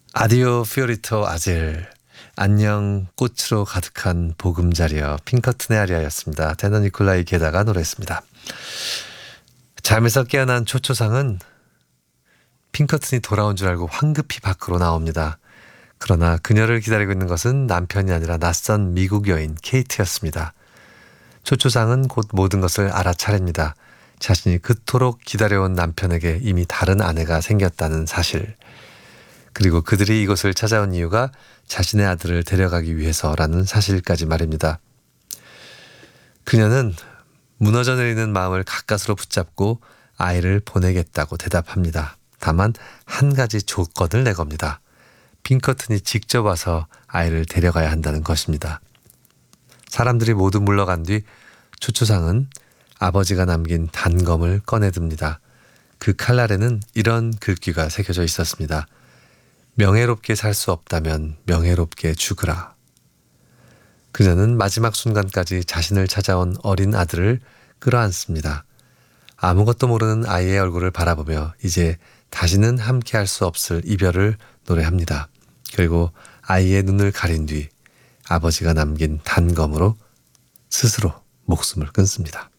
아디오 피오리토 아젤. 안녕 꽃으로 가득한 보금자리여. 핑커튼의 아리아였습니다. 테너 니콜라이 게다가 노래했습니다. 잠에서 깨어난 초초상은 핑커튼이 돌아온 줄 알고 황급히 밖으로 나옵니다. 그러나 그녀를 기다리고 있는 것은 남편이 아니라 낯선 미국 여인 케이트였습니다. 초초상은 곧 모든 것을 알아차립니다. 자신이 그토록 기다려온 남편에게 이미 다른 아내가 생겼다는 사실. 그리고 그들이 이곳을 찾아온 이유가 자신의 아들을 데려가기 위해서라는 사실까지 말입니다. 그녀는 무너져 내리는 마음을 가까스로 붙잡고 아이를 보내겠다고 대답합니다. 다만 한 가지 조건을 내겁니다. 핑커튼이 직접 와서 아이를 데려가야 한다는 것입니다. 사람들이 모두 물러간 뒤 초초상은 아버지가 남긴 단검을 꺼내듭니다. 그 칼날에는 이런 글귀가 새겨져 있었습니다. 명예롭게 살 수 없다면 명예롭게 죽으라. 그녀는 마지막 순간까지 자신을 찾아온 어린 아들을 끌어안습니다. 아무것도 모르는 아이의 얼굴을 바라보며 이제 다시는 함께할 수 없을 이별을 노래합니다. 그리고 아이의 눈을 가린 뒤 아버지가 남긴 단검으로 스스로 목숨을 끊습니다.